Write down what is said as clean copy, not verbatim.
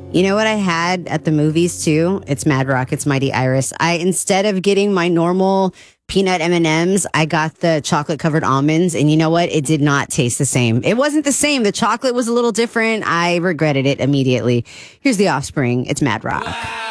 You know what I had at the movies too? It's Mad Rockets Mighty Iris. Instead of getting my normal peanut M&Ms, I got the chocolate covered almonds, and you know what? It did not taste the same. It wasn't the same. The chocolate was a little different. I regretted it immediately. Here's The Offspring. It's Mad Rock.